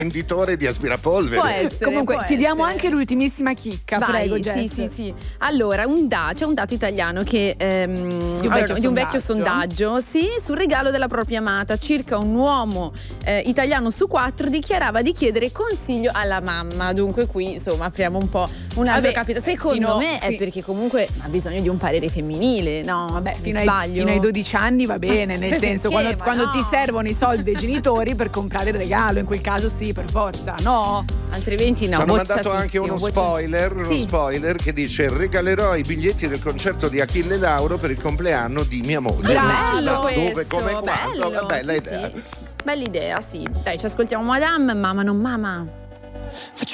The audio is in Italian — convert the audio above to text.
venditore di aspirapolvere. Può essere. Comunque può ti diamo essere. anche l'ultimissima chicca. Vai, Prego, Jess. sì. Allora, c'è un dato italiano che di un vecchio sondaggio, sì, sul regalo della propria amata. Circa un uomo italiano su 4 dichiarava di chiedere consiglio alla mamma. Dunque qui, insomma, apriamo un po' un altro capitolo. Secondo me è perché comunque ha bisogno di un parere femminile, no? Vabbè, fino sbaglio. ai 12 anni va bene, nel senso quando ti servono i soldi dei genitori per comprare il regalo, in quel caso sì, per forza, no? Altrimenti no. Ci hanno mandato anche uno spoiler che dice: regalerò i biglietti del concerto di Achille Lauro per il compleanno di mia moglie. Bello questo, dove, come, quando? bello, Bella sì, idea. sì. Bella idea, sì. Dai, ci ascoltiamo Madame, mamma non mama.